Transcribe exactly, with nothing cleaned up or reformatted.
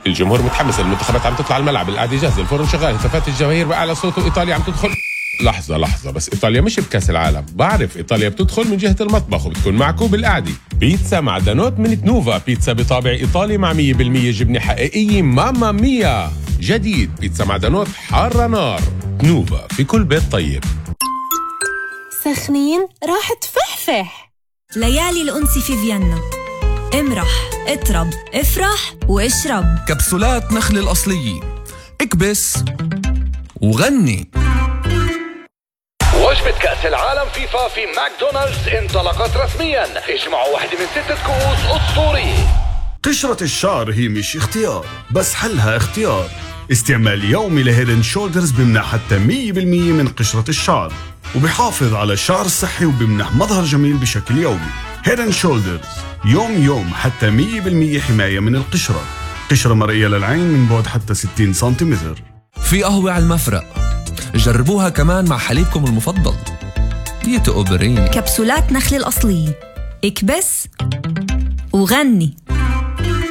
الجمهور متحمس، المنتخبات عم تطلع الملعب، القعدة جاهزة، الفرن شغال، هتافات الجماهير بأعلى صوت، وإيطاليا عم تدخل. لحظة لحظة بس، إيطاليا مش بكأس العالم. بعرف إيطاليا بتدخل من جهة المطبخ وبتكون معكم بالقعدة. بيتزا معدنوت من تنوفا، بيتزا بطابع إيطالي مع مية بالمية جبنة حقيقية. ماما ميا جديد، بيتزا معدنوت حارة نار. تنوفا في كل بيت طيب. سخنين راح تفحفح. ليالي الأنس في فيينا. امرح، اطرب، افرح واشرب. كبسولات نخل الأصلية، اكبس وغني. وجبة كأس العالم فيفا في ماكدونالدز انطلقت رسمياً. اجمعوا واحدة من ستة كؤوس أسطوري. قشرة الشعر هي مش اختيار، بس حلها اختيار. استعمال يومي لهيدن شولدرز بمنح حتى مية بالمية من قشرة الشعر، وبيحافظ على الشعر الصحي وبمنح مظهر جميل بشكل يومي. هيدن شولدرز يوم يوم حتى مية بالمية حماية من القشرة. قشرة مرئية للعين من بعد حتى ستين سنتيمتر. في قهوة على المفرق، جربوها كمان مع حليبكم المفضل ديتو أوبرين. كبسولات نخل الأصلية، اكبس وغني.